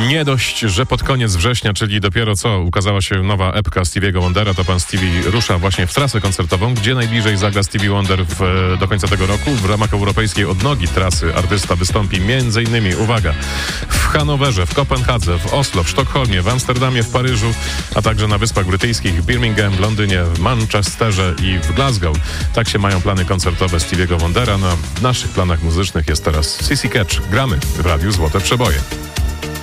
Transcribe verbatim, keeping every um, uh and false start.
Nie dość, że pod koniec września, czyli dopiero co ukazała się nowa epka Stevie'ego Wondera, to pan Stevie rusza właśnie w trasę koncertową, gdzie najbliżej zagra Stevie Wonder w, do końca tego roku. W ramach europejskiej odnogi trasy artysta wystąpi między innymi, uwaga, w Hanowerze, w Kopenhadze, w Oslo, w Sztokholmie, w Amsterdamie, w Paryżu, a także na Wyspach Brytyjskich, w Birmingham, w Londynie, w Manchesterze i w Glasgow. Tak się mają plany koncertowe Stevie'ego Wondera. No, w naszych planach muzycznych jest teraz C C Catch. Gramy w Radiu Złote Przeboje.